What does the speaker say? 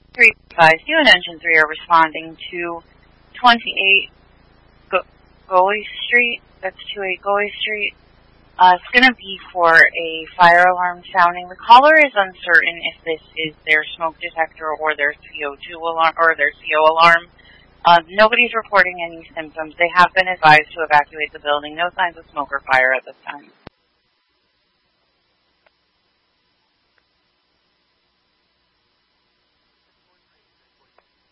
3-5, you and Engine 3 are responding to 28 Goey Street. That's 28 Goey Street. It's going to be for a fire alarm sounding. The caller is uncertain if this is their smoke detector or their CO2 alarm or their CO alarm. Nobody's reporting any symptoms. They have been advised to evacuate the building. No signs of smoke or fire at this time.